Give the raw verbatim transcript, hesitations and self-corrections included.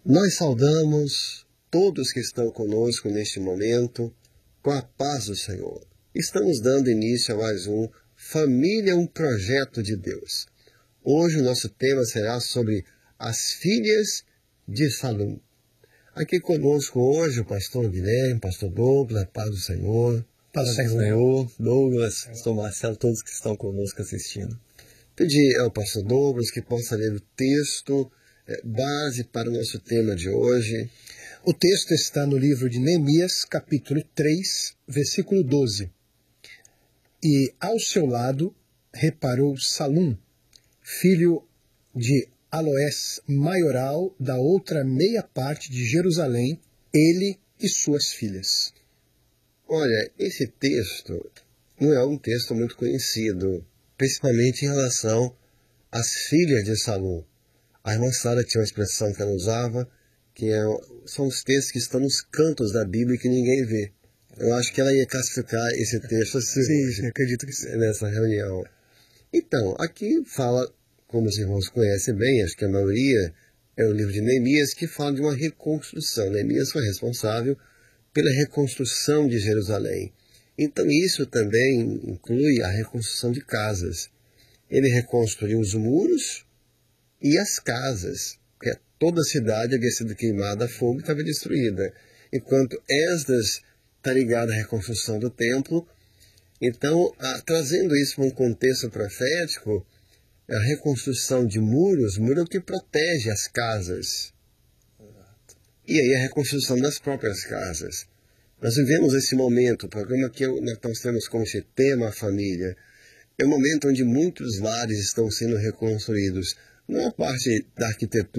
Nós saudamos todos que estão conosco neste momento com a paz do Senhor. Estamos dando início a mais um Família, um projeto de Deus. Hoje o nosso tema será sobre as filhas de Salum. Aqui conosco hoje o pastor Guilherme, pastor Douglas, paz do Senhor. Paz do Senhor, Douglas, pastor Marcelo, todos que estão conosco assistindo. Pedir ao pastor Douglas que possa ler o texto é, base para o nosso tema de hoje. O texto está no livro de Neemias, capítulo três, versículo doze. E ao seu lado reparou Salum, filho de Aloés maioral da outra meia parte de Jerusalém, ele e suas filhas. Olha, esse texto não é um texto muito conhecido, principalmente em relação às filhas de Salum. A irmã Sara tinha uma expressão que ela usava, que é, são os textos que estão nos cantos da Bíblia que ninguém vê. Eu acho que ela ia classificar esse texto assim, sim, sim, acredito que sim. Nessa reunião. Então, aqui fala, como os irmãos conhecem bem, acho que a maioria é o livro de Neemias, que fala de uma reconstrução. Neemias foi responsável pela reconstrução de Jerusalém. Então isso também inclui a reconstrução de casas. Ele reconstruiu os muros e as casas, porque toda a cidade havia sido queimada a fogo e estava destruída. Enquanto Esdras está ligado à reconstrução do templo, então, a, trazendo isso para um contexto profético, a reconstrução de muros, muro é o que protege as casas. E aí a reconstrução das próprias casas. Nós vivemos esse momento, o programa que eu, nós temos como esse tema, a família, é um momento onde muitos lares estão sendo reconstruídos. Não a parte da arquitetura,